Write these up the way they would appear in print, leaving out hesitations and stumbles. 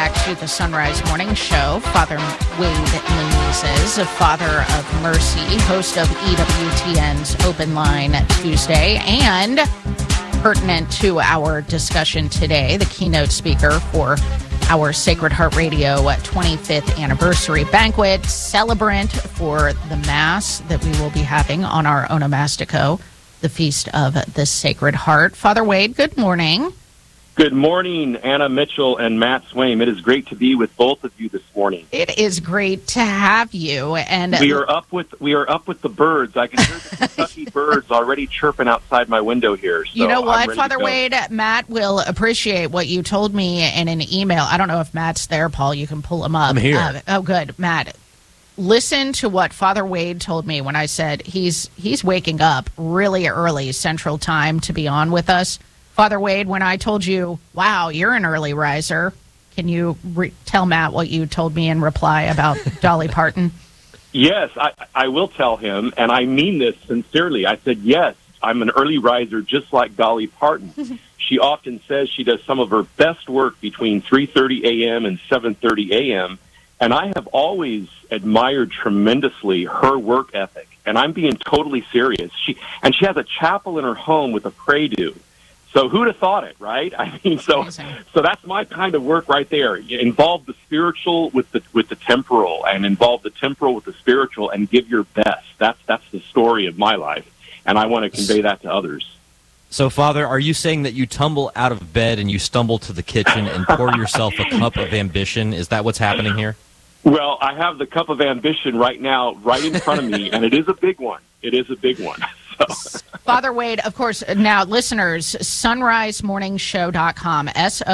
back to the Sunrise Morning Show. Father Wade Menezes, a father of mercy, host of EWTN's Open Line Tuesday, and pertinent to our discussion today, the keynote speaker for our Sacred Heart Radio 25th anniversary banquet, celebrant for the Mass that we will be having on our Onomastico, the Feast of the Sacred Heart. Father Wade, good morning. Good morning, Anna Mitchell and Matt Swaim. It is great to be with both of you this morning. It is great to have you. And we are up with the birds. I can hear the Kentucky birds already chirping outside my window here. So you know what, Father Wade? Matt will appreciate what you told me in an email. I don't know if Matt's there, Paul. You can pull him up. I'm here. Oh, good, Matt. Listen to what Father Wade told me when I said he's waking up really early Central Time to be on with us. Father Wade, when I told you, wow, you're an early riser, can you tell Matt what you told me in reply about Dolly Parton? Yes, I will tell him, and I mean this sincerely. I said, yes, I'm an early riser just like Dolly Parton. She often says she does some of her best work between 3:30 a.m. and 7:30 a.m., and I have always admired tremendously her work ethic, and I'm being totally serious. She has a chapel in her home with a pray-do. So who'd have thought it, right? I mean, so that's my kind of work right there. You involve the spiritual with the temporal, and involve the temporal with the spiritual, and give your best. That's the story of my life, and I want to convey that to others. So, Father, are you saying that you tumble out of bed and you stumble to the kitchen and pour yourself a cup of ambition? Is that what's happening here? Well, I have the cup of ambition right now, right in front of me, and it is a big one. It is a big one. Father Wade, of course, now listeners, sunrisemorningshow.com,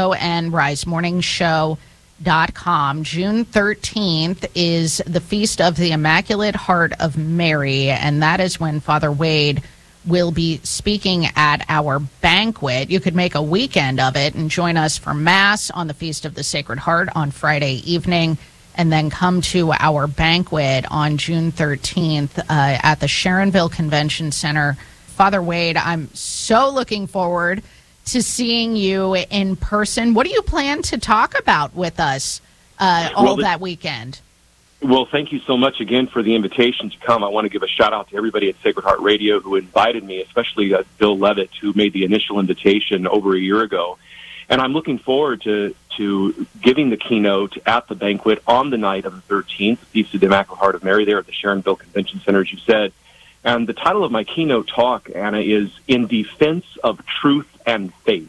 sonrisemorningshow.com. June 13th is the Feast of the Immaculate Heart of Mary, and that is when Father Wade will be speaking at our banquet. You could make a weekend of it and join us for Mass on the Feast of the Sacred Heart on Friday evening, and then come to our banquet on June 13th at the Sharonville Convention Center. Father Wade, I'm so looking forward to seeing you in person. What do you plan to talk about with us that weekend? Well, thank you so much again for the invitation to come. I want to give a shout-out to everybody at Sacred Heart Radio who invited me, especially Bill Levitt, who made the initial invitation over a year ago. And I'm looking forward to giving the keynote at the banquet on the night of the 13th, Feast of the Immaculate Heart of Mary, there at the Sharonville Convention Center, as you said. And the title of my keynote talk, Anna, is In Defense of Truth and Faith,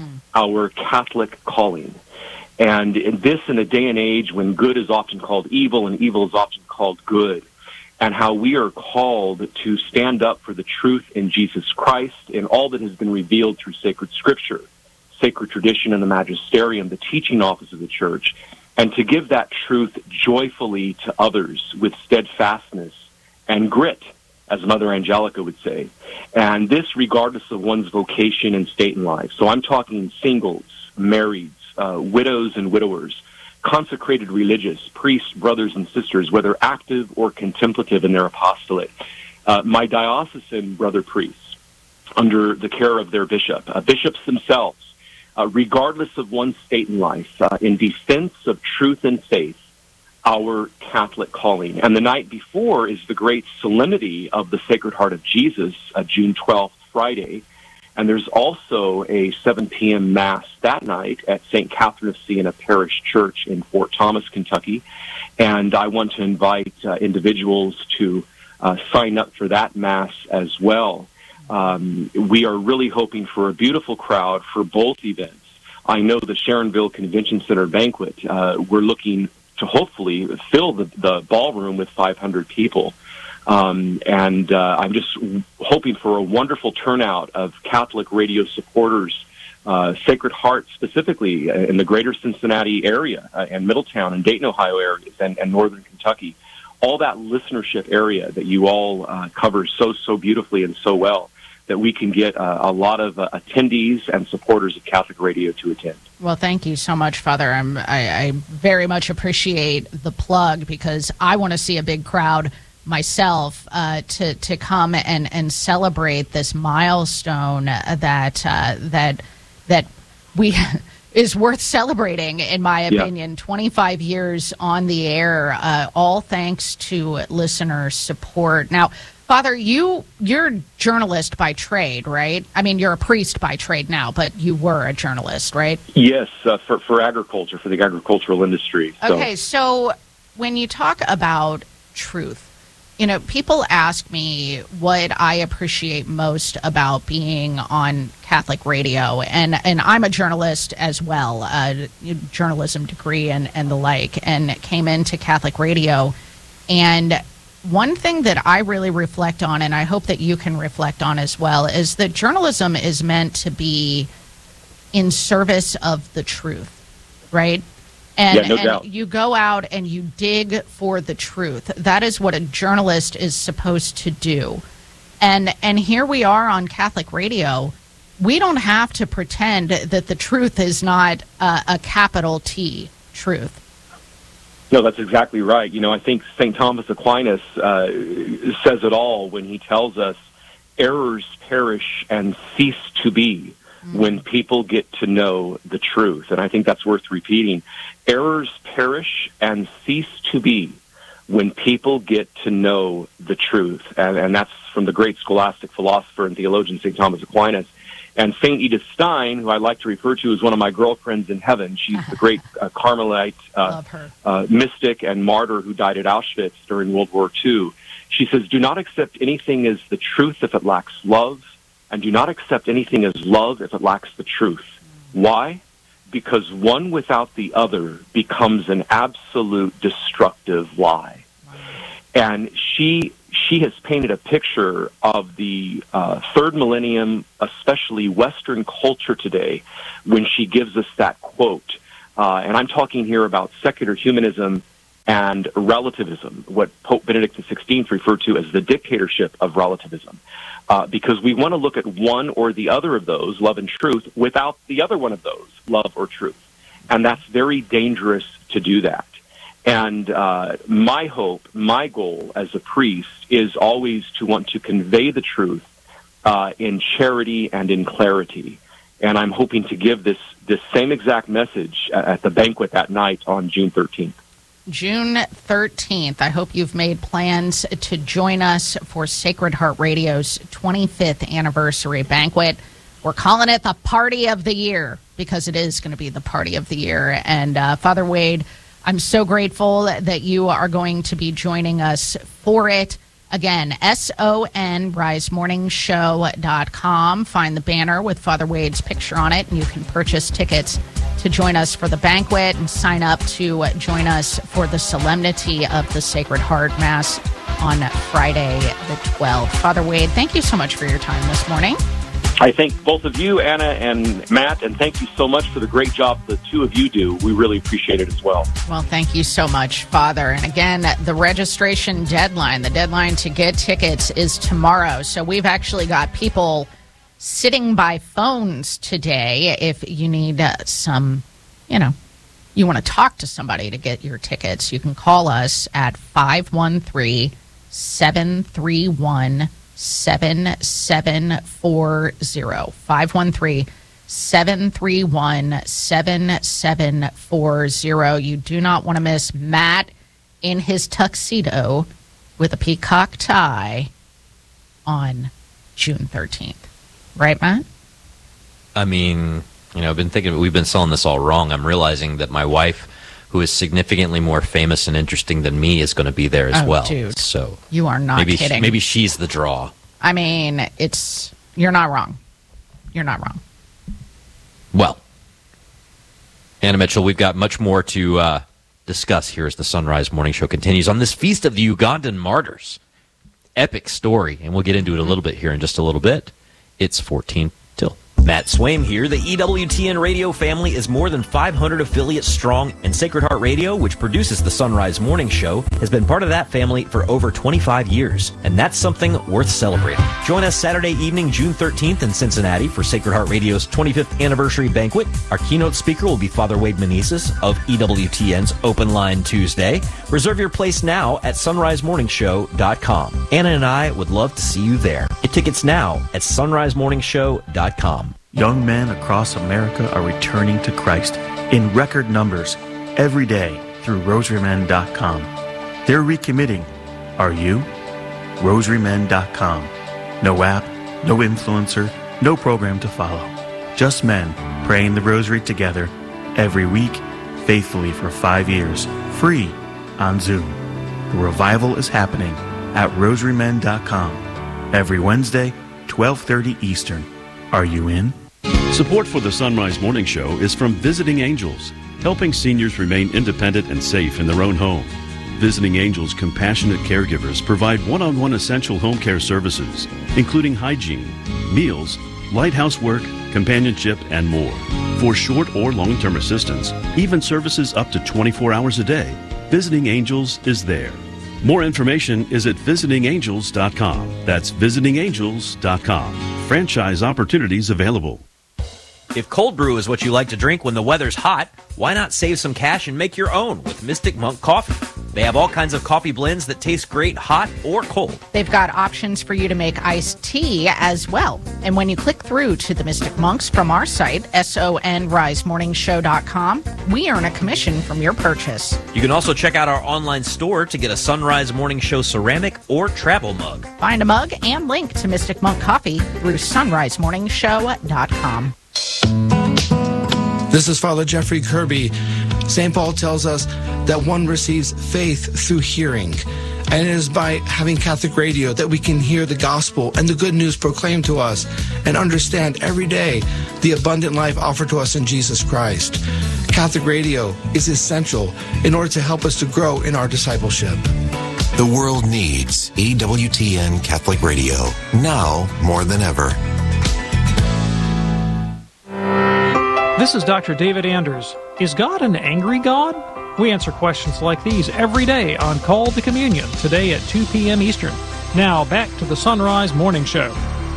Our Catholic Calling. And in a day and age when good is often called evil and evil is often called good, and how we are called to stand up for the truth in Jesus Christ in all that has been revealed through sacred scripture, sacred tradition, and the magisterium, the teaching office of the church, and to give that truth joyfully to others with steadfastness and grit, as Mother Angelica would say. And this regardless of one's vocation and state in life. So I'm talking singles, marrieds, widows and widowers, consecrated religious, priests, brothers and sisters, whether active or contemplative in their apostolate. My diocesan brother priests, under the care of their bishops themselves, regardless of one's state in life, in defense of truth and faith, our Catholic calling. And the night before is the great solemnity of the Sacred Heart of Jesus, June 12th, Friday. And there's also a 7 p.m. Mass that night at St. Catherine of Siena Parish Church in Fort Thomas, Kentucky. And I want to invite individuals to sign up for that Mass as well. We are really hoping for a beautiful crowd for both events. I know the Sharonville Convention Center banquet, we're looking to hopefully fill the ballroom with 500 people. And I'm just hoping for a wonderful turnout of Catholic radio supporters, Sacred Heart specifically in the greater Cincinnati area and Middletown and Dayton, Ohio areas and northern Kentucky. All that listenership area that you all cover so beautifully and so well, that we can get a lot of attendees and supporters of Catholic radio to attend. Well, thank you so much, Father. I very much appreciate the plug, because I want to see a big crowd myself to come and celebrate this milestone that we is worth celebrating, in my opinion. 25 years on the air, all thanks to listener support. Now, Father, you're a journalist by trade, right? I mean, you're a priest by trade now, but you were a journalist, right? Yes, for agriculture, for the agricultural industry. Okay, so when you talk about truth, people ask me what I appreciate most about being on Catholic radio, and I'm a journalist as well, journalism degree and the like, and came into Catholic radio. And one thing that I really reflect on, and I hope that you can reflect on as well, is that journalism is meant to be in service of the truth, right? And, no doubt. You go out and you dig for the truth. That is what a journalist is supposed to do. And here we are on Catholic radio. We don't have to pretend that the truth is not a capital T truth. No, that's exactly right. I think St. Thomas Aquinas says it all when he tells us errors perish and cease to be when people get to know the truth. And I think that's worth repeating. Errors perish and cease to be when people get to know the truth. And that's from the great scholastic philosopher and theologian St. Thomas Aquinas. And St. Edith Stein, who I like to refer to as one of my girlfriends in heaven, she's the great Carmelite mystic and martyr who died at Auschwitz during World War II. She says, do not accept anything as the truth if it lacks love, and do not accept anything as love if it lacks the truth. Why? Because one without the other becomes an absolute destructive lie. And she has painted a picture of the third millennium, especially Western culture today, when she gives us that quote. And I'm talking here about secular humanism and relativism, what Pope Benedict XVI referred to as the dictatorship of relativism. Because we want to look at one or the other of those, love and truth, without the other one of those, love or truth. And that's very dangerous to do that. And my hope, my goal as a priest is always to want to convey the truth in charity and in clarity. And I'm hoping to give this same exact message at the banquet that night on June 13th. June 13th. I hope you've made plans to join us for Sacred Heart Radio's 25th anniversary banquet. We're calling it the Party of the Year because it is going to be the Party of the Year. And Father Wade, I'm so grateful that you are going to be joining us for it. Again, sonrisemorningshow.com. Find the banner with Father Wade's picture on it, and you can purchase tickets to join us for the banquet and sign up to join us for the solemnity of the Sacred Heart Mass on Friday the 12th. Father Wade, thank you so much for your time this morning. I thank both of you, Anna and Matt, and thank you so much for the great job the two of you do. We really appreciate it as well. Well, thank you so much, Father. And again, the registration deadline, the deadline to get tickets is tomorrow. So we've actually got people sitting by phones today. If you need some, you want to talk to somebody to get your tickets, you can call us at 513-731-7740. 513-731-7740. You do not want to miss Matt in his tuxedo with a peacock tie on June 13th. Right, Matt? I mean, I've been thinking we've been selling this all wrong. I'm realizing that my wife, who is significantly more famous and interesting than me, is going to be there as well. Dude, so you are not kidding. Maybe she's the draw. I mean, you're not wrong. You're not wrong. Well, Anna Mitchell, we've got much more to discuss here as the Sunrise Morning Show continues on this Feast of the Ugandan Martyrs. Epic story, and we'll get into it a little bit here in just a little bit. It's 14 till. Matt Swaim here. The EWTN radio family is more than 500 affiliates strong, and Sacred Heart Radio, which produces the Sunrise Morning Show, has been part of that family for over 25 years, and that's something worth celebrating. Join us Saturday evening, June 13th in Cincinnati for Sacred Heart Radio's 25th anniversary banquet. Our keynote speaker will be Father Wade Meneses of EWTN's Open Line Tuesday. Reserve your place now at sonrisemorningshow.com. Anna and I would love to see you there. Get tickets now at sonrisemorningshow.com. Young men across America are returning to Christ in record numbers every day through rosarymen.com. They're recommitting. Are you? rosarymen.com. No app, no influencer, no program to follow. Just men praying the rosary together every week, faithfully for 5 years, free on Zoom. The revival is happening at rosarymen.com every Wednesday, 12:30 Eastern. Are you in? Support for the Sunrise Morning Show is from Visiting Angels, helping seniors remain independent and safe in their own home. Visiting Angels compassionate caregivers provide one-on-one essential home care services, including hygiene, meals, light housework, companionship, and more. For short or long-term assistance, even services up to 24 hours a day, Visiting Angels is there. More information is at visitingangels.com. That's visitingangels.com. Franchise opportunities available. If cold brew is what you like to drink when the weather's hot, why not save some cash and make your own with Mystic Monk Coffee? They have all kinds of coffee blends that taste great hot or cold. They've got options for you to make iced tea as well. And when you click through to the Mystic Monks from our site, sonrisemorningshow.com, we earn a commission from your purchase. You can also check out our online store to get a Sunrise Morning Show ceramic or travel mug. Find a mug and link to Mystic Monk Coffee through sonrisemorningshow.com. This is Father Jeffrey Kirby. St. Paul tells us that one receives faith through hearing. And it is by having Catholic radio that we can hear the gospel and the good news proclaimed to us and understand every day the abundant life offered to us in Jesus Christ. Catholic radio is essential in order to help us to grow in our discipleship. The world needs EWTN Catholic Radio, now more than ever. This is Dr. David Anders. Is God an angry God? We answer questions like these every day on Call to Communion, today at 2 p.m. Eastern. Now, back to the Sunrise Morning Show.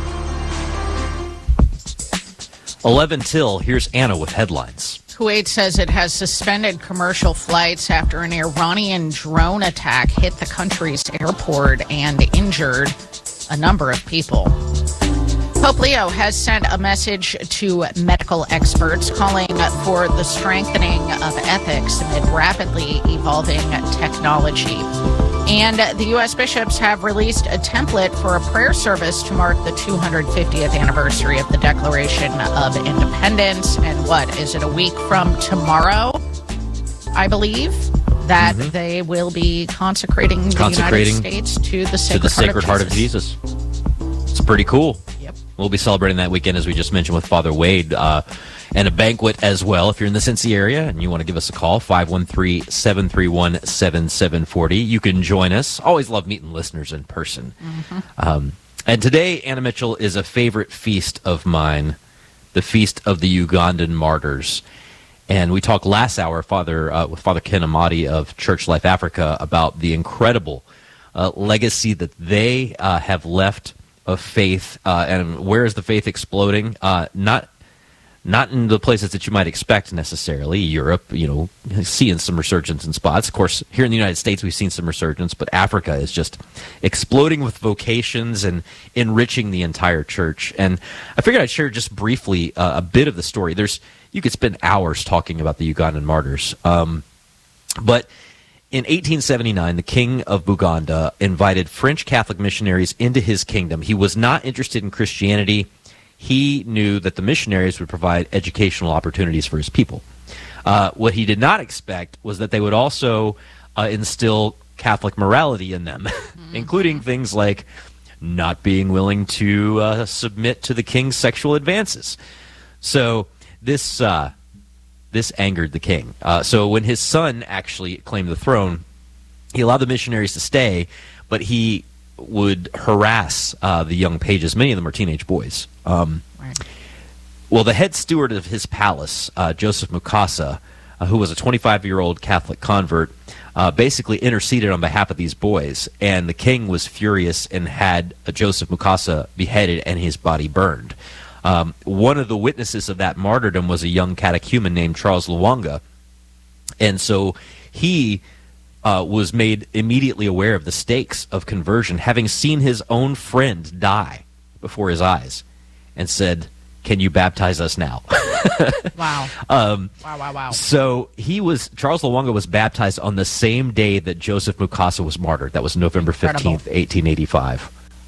11 till, here's Anna with headlines. Kuwait says it has suspended commercial flights after an Iranian drone attack hit the country's airport and injured a number of people. Pope Leo has sent a message to medical experts calling for the strengthening of ethics amid rapidly evolving technology. And the U.S. bishops have released a template for a prayer service to mark the 250th anniversary of the Declaration of Independence. And what, is it a week from tomorrow, I believe, that they will be consecrating the United States to the Sacred Heart of Jesus. It's pretty cool. Yep. We'll be celebrating that weekend, as we just mentioned, with Father Wade, and a banquet as well. If you're in the Cincy area and you want to give us a call, 513-731-7740. You can join us. Always love meeting listeners in person. And today, Anna Mitchell, is a favorite feast of mine, the Feast of the Ugandan Martyrs. And we talked last hour, with Father Ken Amati of Church Life Africa, about the incredible legacy that they have left of faith, and where is the faith exploding? Not in the places that you might expect necessarily. Europe, seeing some resurgence in spots. Of course, here in the United States, we've seen some resurgence, but Africa is just exploding with vocations and enriching the entire church. And I figured I'd share just briefly a bit of the story. You could spend hours talking about the Ugandan martyrs, but in 1879, the king of Buganda invited French Catholic missionaries into his kingdom. He was not interested in Christianity. He knew that the missionaries would provide educational opportunities for his people. What he did not expect was that they would also instill Catholic morality in them, including things like not being willing to submit to the king's sexual advances. So this angered the king. So when his son actually claimed the throne, he allowed the missionaries to stay, but he would harass the young pages. Many of them are teenage boys. Right. Well, the head steward of his palace, Joseph Mukasa, who was a 25-year-old Catholic convert, basically interceded on behalf of these boys, and the king was furious and had Joseph Mukasa beheaded and his body burned. One of the witnesses of that martyrdom was a young catechumen named Charles Luwanga, and so he was made immediately aware of the stakes of conversion, having seen his own friend die before his eyes, and said, can you baptize us now? Wow. Wow. So Charles Lwanga was baptized on the same day that Joseph Mukasa was martyred. That was November 15th, 1885.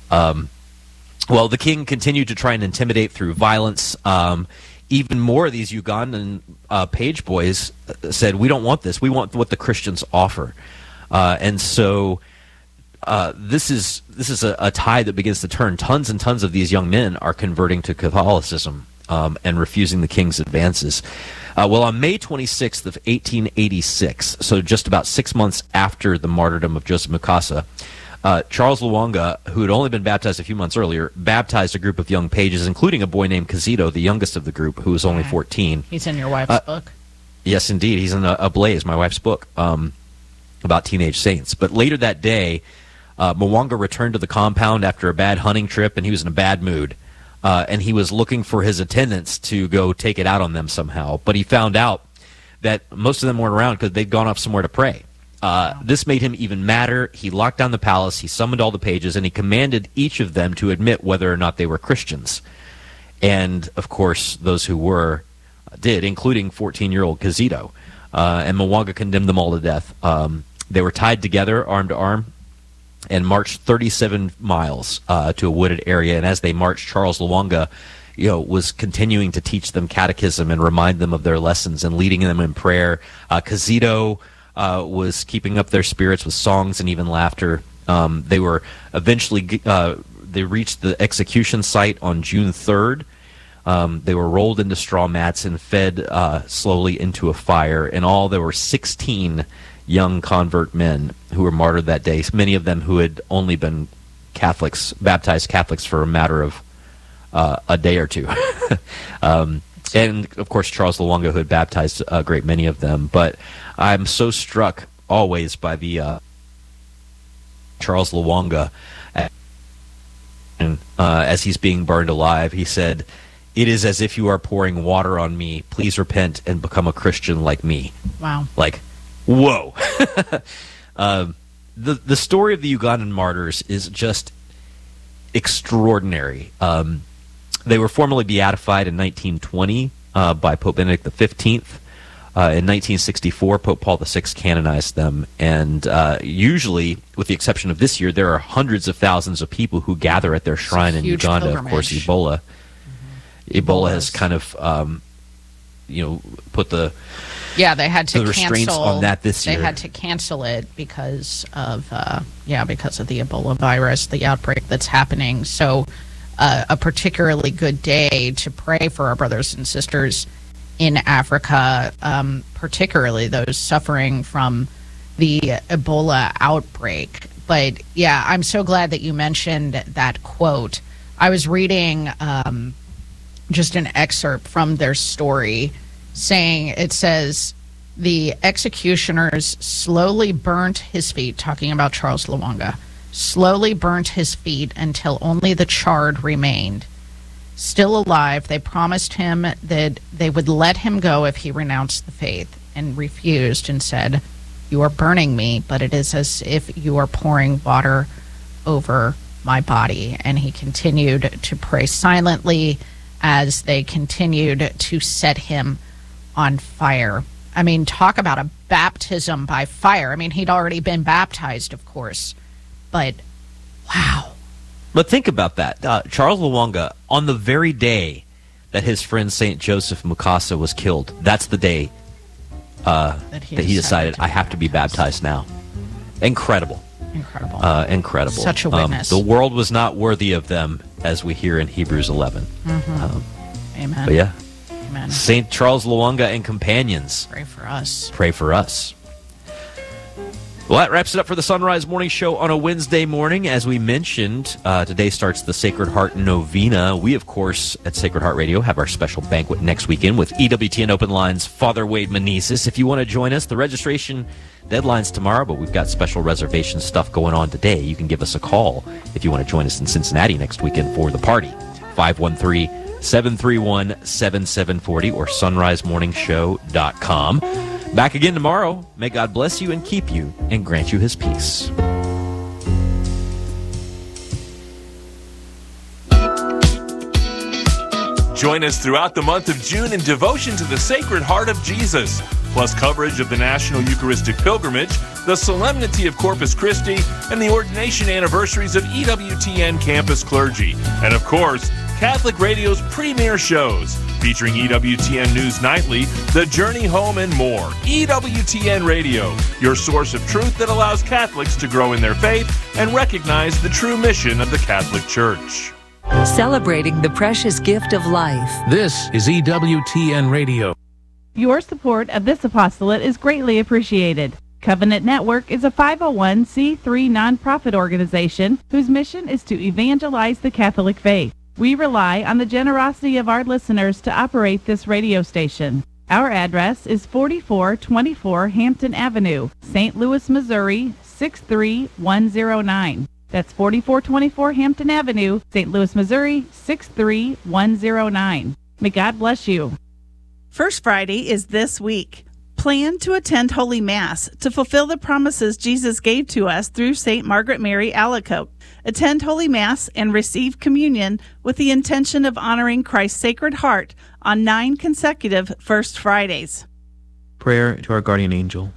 Well, the king continued to try and intimidate through violence. Even more of these Ugandan page boys said, we don't want this. We want what the Christians offer. And so this is a tide that begins to turn. Tons and tons of these young men are converting to Catholicism and refusing the king's advances. Well, on May 26th of 1886, so just about 6 months after the martyrdom of Joseph Mukasa, Charles Lwanga, who had only been baptized a few months earlier, baptized a group of young pages, including a boy named Kizito, the youngest of the group, who was only 14. He's in your wife's book? Yes, indeed. He's in Ablaze, my wife's book, about teenage saints. But later that day, Mwanga returned to the compound after a bad hunting trip, and he was in a bad mood. And he was looking for his attendants to go take it out on them somehow. But he found out that most of them weren't around because they'd gone off somewhere to pray. This made him even madder. He locked down the palace, he summoned all the pages, and he commanded each of them to admit whether or not they were Christians. And, of course, those who were did, including 14-year-old Kizito. And Mwanga condemned them all to death. They were tied together, arm to arm, and marched 37 miles to a wooded area. And as they marched, Charles Lwanga was continuing to teach them catechism and remind them of their lessons and leading them in prayer. Kizito was keeping up their spirits with songs and even laughter. They were eventually, they reached the execution site on June 3rd. They were rolled into straw mats and fed slowly into a fire. In all, there were 16 young convert men who were martyred that day, many of them who had only been Catholics, baptized Catholics for a matter of a day or two. And, of course, Charles Lwanga, who had baptized a great many of them. But I'm so struck always by the Charles Lwanga, and as he's being burned alive, he said, "It is as if you are pouring water on me. Please repent and become a Christian like me." Wow. Like, whoa. The story of the Ugandan martyrs is just extraordinary. They were formally beatified in 1920 by Pope Benedict XV. In 1964, Pope Paul VI canonized them. And usually, with the exception of this year, there are hundreds of thousands of people who gather at their shrine in Uganda. Pilgrimage. Of course, Ebola. Ebola has kind of, put the... Yeah, they had to restraints cancel on that this year. They had to cancel it because of the Ebola virus, the outbreak that's happening. So, a particularly good day to pray for our brothers and sisters in Africa, particularly those suffering from the Ebola outbreak. But yeah, I'm so glad that you mentioned that quote. I was reading just an excerpt from their story. It says, the executioners slowly burnt his feet, talking about Charles Lwanga, slowly burnt his feet until only the charred remained. Still alive, they promised him that they would let him go if he renounced the faith, and refused and said, "You are burning me, but it is as if you are pouring water over my body." And he continued to pray silently as they continued to set him on fire. I mean, talk about a baptism by fire. I mean, he'd already been baptized, of course, but wow. But think about that. Charles Lwanga, on the very day that his friend St. Joseph Mukasa was killed, that's the day that he decided, I have to be baptized now. Incredible. Incredible. Such a witness. The world was not worthy of them, as we hear in Hebrews 11. Amen. But yeah. Amen. St. Charles Lwanga and companions. Pray for us. Pray for us. Well, that wraps it up for the Sunrise Morning Show on a Wednesday morning. As we mentioned, today starts the Sacred Heart Novena. We, of course, at Sacred Heart Radio have our special banquet next weekend with EWTN Open Lines Father Wade Meneses. If you want to join us, the registration deadline's tomorrow, but we've got special reservation stuff going on today. You can give us a call if you want to join us in Cincinnati next weekend for the party. 513-731-7740 or sunrisemorningshow.com. Back again tomorrow. May God bless you and keep you and grant you his peace. Join us throughout the month of June in devotion to the Sacred Heart of Jesus, plus coverage of the National Eucharistic Pilgrimage, the Solemnity of Corpus Christi, and the ordination anniversaries of EWTN campus clergy. And of course, Catholic Radio's premier shows, featuring EWTN News Nightly, The Journey Home, and more. EWTN Radio, your source of truth that allows Catholics to grow in their faith and recognize the true mission of the Catholic Church. Celebrating the precious gift of life. This is EWTN Radio. Your support of this apostolate is greatly appreciated. Covenant Network is a 501c3 nonprofit organization whose mission is to evangelize the Catholic faith. We rely on the generosity of our listeners to operate this radio station. Our address is 4424 Hampton Avenue, St. Louis, Missouri, 63109. That's 4424 Hampton Avenue, St. Louis, Missouri, 63109. May God bless you. First Friday is this week. Plan to attend Holy Mass to fulfill the promises Jesus gave to us through St. Margaret Mary Alacoque. Attend Holy Mass and receive communion with the intention of honoring Christ's Sacred Heart on 9 consecutive First Fridays. Prayer to our guardian angel.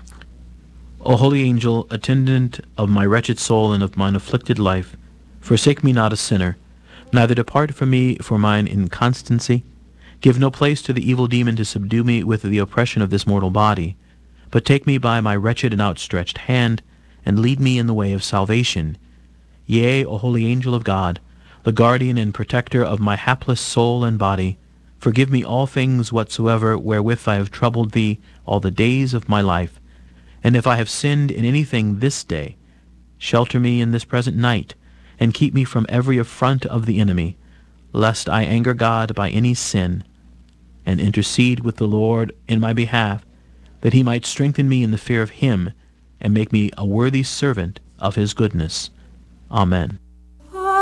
O holy angel, attendant of my wretched soul and of mine afflicted life, forsake me not a sinner, neither depart from me for mine inconstancy. Give no place to the evil demon to subdue me with the oppression of this mortal body, but take me by my wretched and outstretched hand, and lead me in the way of salvation. Yea, O holy angel of God, the guardian and protector of my hapless soul and body, forgive me all things whatsoever wherewith I have troubled thee all the days of my life. And if I have sinned in anything this day, shelter me in this present night, and keep me from every affront of the enemy, lest I anger God by any sin, and intercede with the Lord in my behalf, that he might strengthen me in the fear of him, and make me a worthy servant of his goodness. Amen.